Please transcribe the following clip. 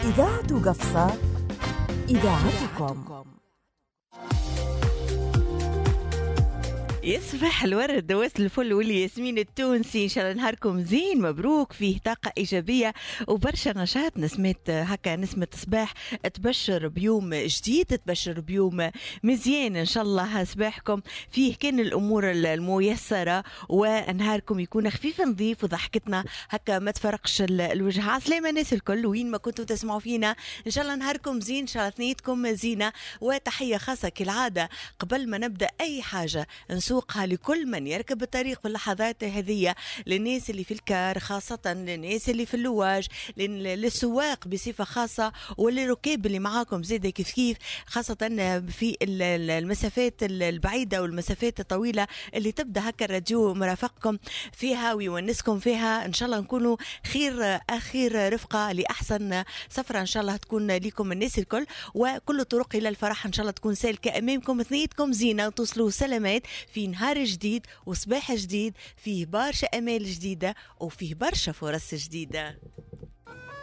إذاعة قفصة، إذاعتكم. يصبح الورد دواسة الفل والياسمين التونسي، ان شاء الله نهاركم زين مبروك، فيه طاقة إيجابية وبرشا نشاط. نسمات هكا نسمة صباح تبشر بيوم جديد، تبشر بيوم مزيان ان شاء الله. صباحكم فيه كان الأمور الميسرة ونهاركم يكون خفيف نظيف وضحكتنا هكا ما تفرقش الوجه. عسلامة الناس الكل وين ما كنتوا تسمعوا فينا، ان شاء الله نهاركم زين، ان شاء الله ثنيتكم زينة. وتحية خاصة كالعادة قبل ما نبدأ أي حاجة نسوقها لكل من يركب الطريق في اللحظات هذه، للناس اللي في الكار خاصة، للناس اللي في اللواج، للسواق بصفة خاصة، والركاب اللي معاكم زيادة كيف خاصة في المسافات البعيدة والمسافات الطويلة اللي تبدأ هكا الراديو مرافقكم فيها ويونسكم فيها. إن شاء الله نكونوا خير رفقة لأحسن سفرة إن شاء الله تكون لكم الناس الكل، وكل الطرق إلى الفرح إن شاء الله تكون سالكة أمامكم، ثنيتكم زينة وتصلوا سلامات في نهار جديد وصباح جديد فيه برشا أمال جديدة وفيه برشا فرص جديدة.